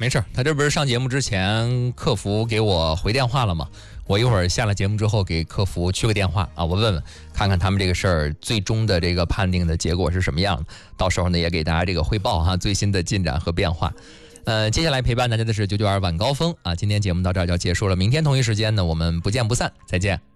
没事，他这不是上节目之前客服给我回电话了吗？我一会儿下了节目之后给客服去个电话啊，我问问看看他们这个事儿最终的这个判定的结果是什么样的，到时候呢也给大家这个汇报哈最新的进展和变化。接下来陪伴大家的是992晚高峰啊，今天节目到这儿就要结束了，明天同一时间呢我们不见不散，再见。